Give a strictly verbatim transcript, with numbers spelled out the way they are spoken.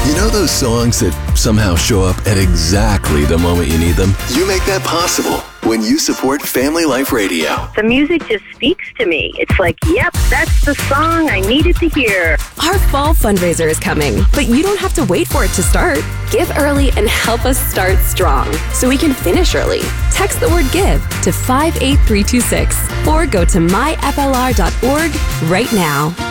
You know those songs that somehow show up at exactly the moment you need them? You make that possible when you support Family Life Radio. The music just speaks to me. It's like, yep, that's the song I needed to hear. Our fall fundraiser is coming, but you don't have to wait for it to start. Give early and help us start strong so we can finish early. Text the word GIVE to five eight three two six or go to my f l r dot org right now.